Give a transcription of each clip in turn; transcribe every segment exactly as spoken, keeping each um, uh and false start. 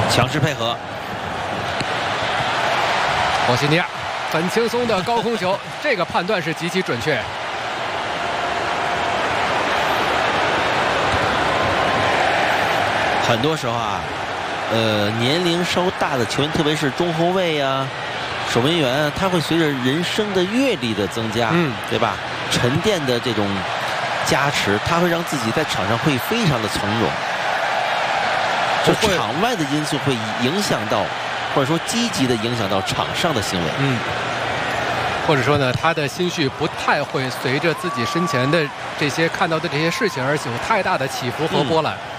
强势配合。 波西尼亚很轻松的高空球，这个判断是极其准确。 很多时候啊，呃，年龄稍大的球员，特别是中后卫啊、守门员啊，他会随着人生的阅历的增加， 嗯， 对吧？沉淀的这种加持，他会让自己在场上会非常的从容。就场外的因素会影响到，或者说积极的影响到场上的行为。 嗯，或者说呢，他的心绪不太会随着自己身前的这些看到的这些事情而有太大的起伏和波澜。嗯，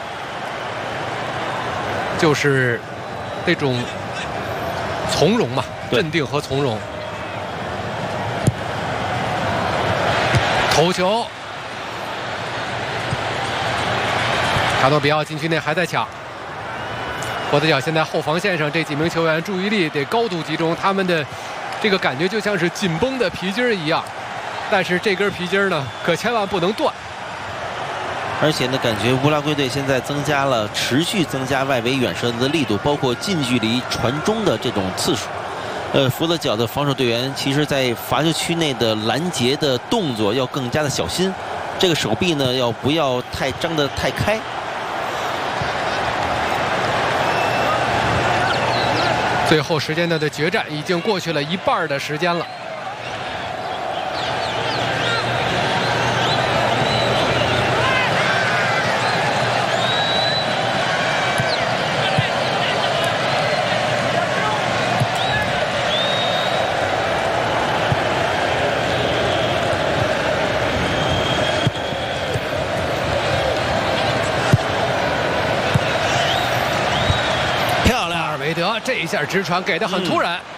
就是那种从容嘛，镇定和从容。头球，卡诺比奥禁区内还在抢。佛得角现在后防线上这几名球员注意力得高度集中，他们的这个感觉就像是紧绷的皮筋一样，但是这根皮筋呢，可千万不能断。 而且呢，感觉乌拉圭队现在增加了持续增加外围远射的力度，包括近距离传中的这种次数。呃，佛得角的防守队员其实在罚球区内的拦截的动作要更加的小心，这个手臂呢要不要太张得太开。 最后时间内的决战已经过去了一半的时间了。这一下直传给的很突然，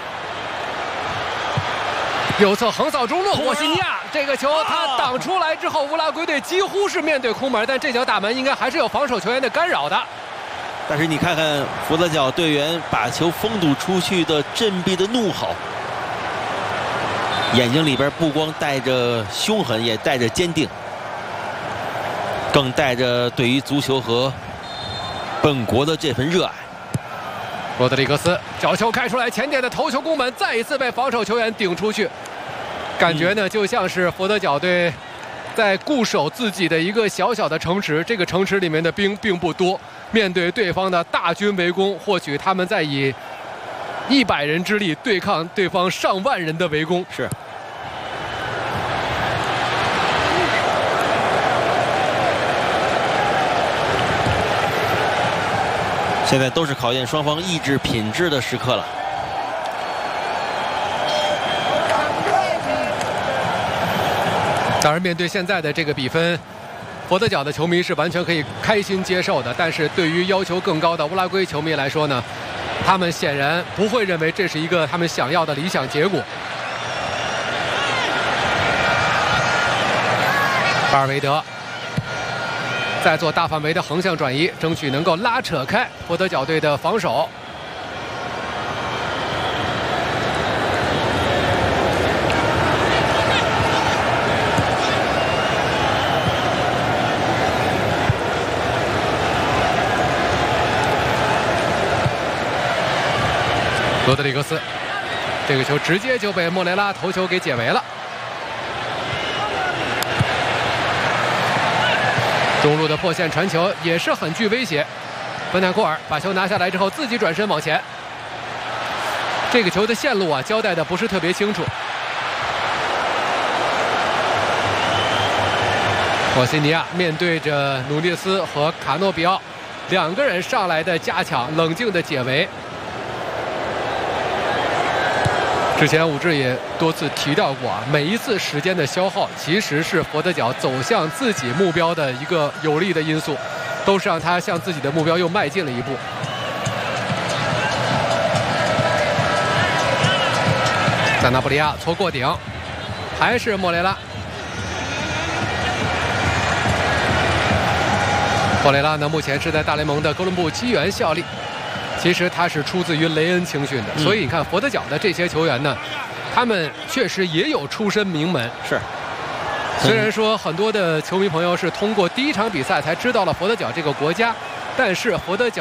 嗯、右侧横扫中路，沃西尼亚这个球他挡出来之后，乌拉圭队几乎是面对空门，但这脚打门应该还是有防守球员的干扰的。 但是你看看佛得角队员把球封堵出去的振臂的怒吼，眼睛里边不光带着凶狠，也带着坚定，更带着对于足球和本国的这份热爱。 罗德里格斯角球开出来，前点的头球攻门再一次被防守球员顶出去，感觉呢就像是佛得角队在固守自己的一个小小的城池，这个城池里面的兵并不多，面对对方的大军围攻，或许他们在以一百人之力对抗对方上万人的围攻。 是。现在都是考验双方意志品质的时刻了。 当然，面对现在的这个比分，佛得角的球迷是完全可以开心接受的。但是对于要求更高的乌拉圭球迷来说呢，他们显然不会认为这是一个他们想要的理想结果。巴尔韦德再做大范围的横向转移，争取能够拉扯开佛得角队的防守。罗德里格斯，这个球直接就被莫雷拉头球给解围了。中路的破线传球也是很具威胁，本坦库尔把球拿下来之后，自己转身往前。这个球的线路啊，交代的不是特别清楚。波西尼亚面对着努涅斯和卡诺比奥两个人上来的加强，冷静的解围。之前武志也多次提到过啊，每一次时间的消耗其实是佛得角走向自己目标的一个有利的因素，都是让他向自己的目标又迈进了一步。萨纳布里亚搓过顶，还是莫雷拉。莫雷拉呢，目前是在大联盟的哥伦布机缘效力。其实他是出自于雷恩青训的，嗯、所以你看佛得角的这些球员呢，他们确实也有出身名门。 是， 虽然说很多的球迷朋友是通过第一场比赛才知道了佛得角这个国家，但是佛得角。